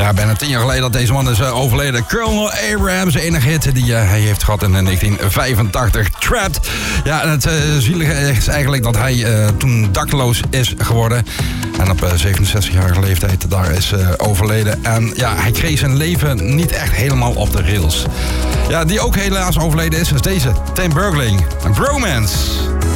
Ja, bijna 10 jaar geleden dat deze man is overleden. Colonel Abrams, de enige hit die hij heeft gehad in 1985. Trapped. Ja, en het zielige is eigenlijk dat hij toen dakloos is geworden. En op 67-jarige leeftijd daar is overleden. En ja, hij kreeg zijn leven niet echt helemaal op de rails. Ja, die ook helaas overleden is deze. Tim Bergling. Bromance.